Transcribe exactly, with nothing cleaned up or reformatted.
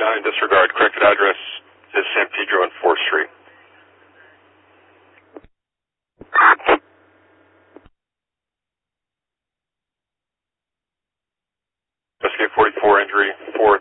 nine, disregard. Corrected address is San Pedro and fourth Street. Rescue forty-four, injury fourth.